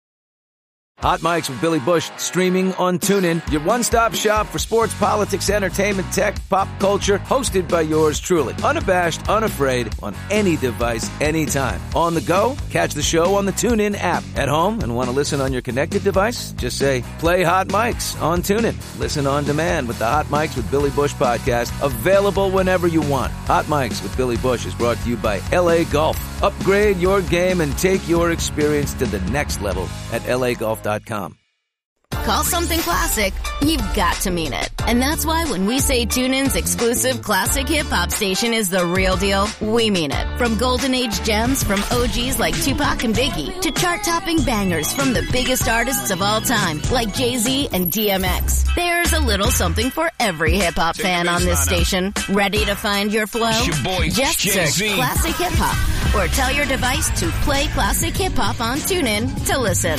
Speaker 10: Hot Mics with Billy Bush, streaming on TuneIn. Your one-stop shop for sports, politics, entertainment, tech, pop culture. Hosted by yours truly. Unabashed, unafraid, on any device, anytime. On the go? Catch the show on the TuneIn app. At home and want to listen on your connected device? Just say, play Hot Mics on TuneIn. Listen on demand with the Hot Mics with Billy Bush podcast. Available whenever you want. Hot Mics with Billy Bush is brought to you by L A Golf. Upgrade your game and take your experience to the next level at L A golf dot com.
Speaker 11: Call something classic, you've got to mean it. And that's why when we say TuneIn's exclusive classic hip-hop station is the real deal, we mean it. From golden age gems from O Gs like Tupac and Biggie to chart-topping bangers from the biggest artists of all time like Jay-Z and D M X. There's a little something for every hip-hop fan on this station. Ready to find your flow?
Speaker 28: Your boy,
Speaker 11: Just
Speaker 28: Jay-Z.
Speaker 11: search classic hip-hop or tell your device to play classic hip-hop on TuneIn to listen.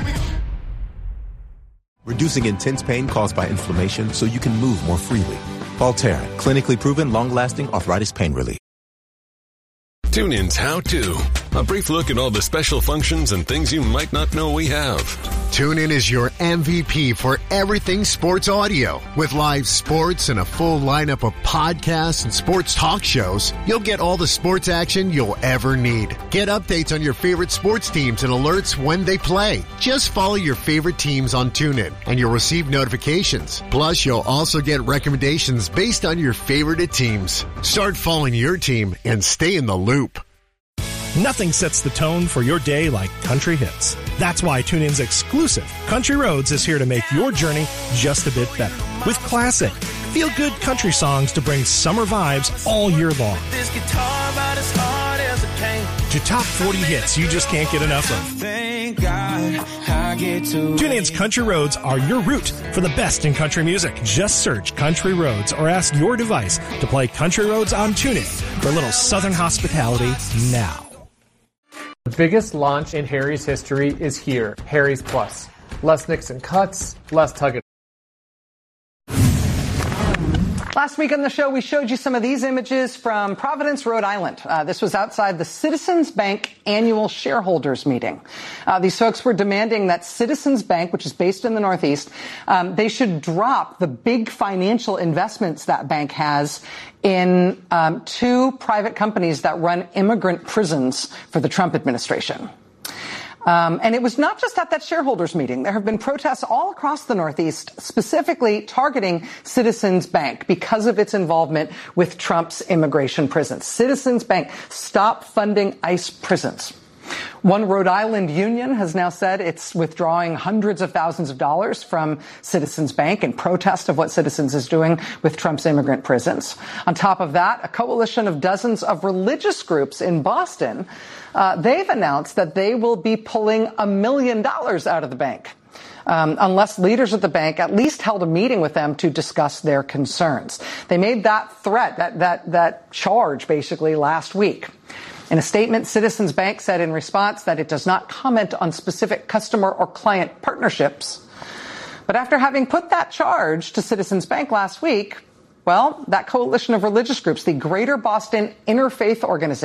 Speaker 12: Reducing intense pain caused by inflammation so you can move more freely. Voltaren, clinically proven long-lasting arthritis pain relief.
Speaker 13: TuneIn's How To. A brief look at all the special functions and things you might not know we have.
Speaker 25: TuneIn is your M V P for everything sports audio. With live sports and a full lineup of podcasts and sports talk shows, you'll get all the sports action you'll ever need. Get updates on your favorite sports teams and alerts when they play. Just follow your favorite teams on TuneIn and you'll receive notifications. Plus, you'll also get recommendations based on your favorite teams. Start following your team and stay in the loop.
Speaker 4: Nothing sets the tone for your day like country hits. That's why TuneIn's exclusive Country Roads is here to make your journey just a bit better. With classic, feel-good country songs to bring summer vibes all year long.
Speaker 28: This guitar about as hard as it came.
Speaker 4: To top forty hits you just can't get enough of.
Speaker 28: Thank thank God I get to.
Speaker 4: TuneIn's Country Roads are your route for the best in country music. Just search Country Roads or ask your device to play Country Roads on TuneIn for a little Southern hospitality now.
Speaker 1: The biggest launch in Harry's history is here, Harry's Plus. Less nicks and cuts, less tugging.
Speaker 16: Last week on the show, we showed you some of these images from Providence, Rhode Island. Uh, this was outside the Citizens Bank annual shareholders meeting. Uh, these folks were demanding that Citizens Bank, which is based in the Northeast, um, they should drop the big financial investments that bank has in um, two private companies that run immigrant prisons for the Trump administration. Um, and it was not just at that shareholders meeting. There have been protests all across the Northeast, specifically targeting Citizens Bank because of its involvement with Trump's immigration prisons. Citizens Bank, stop funding ICE prisons. One Rhode Island union has now said it's withdrawing hundreds of thousands of dollars from Citizens Bank in protest of what Citizens is doing with Trump's immigrant prisons. On top of that, a coalition of dozens of religious groups in Boston, uh, they've announced that they will be pulling a million dollars out of the bank. Um, unless leaders at the bank at least held a meeting with them to discuss their concerns. They made that threat, that, that, that charge basically last week. In a statement, Citizens Bank said in response that it does not comment on specific customer or client partnerships. But after having put that charge to Citizens Bank last week, well, that coalition of religious groups, the Greater Boston Interfaith Organization,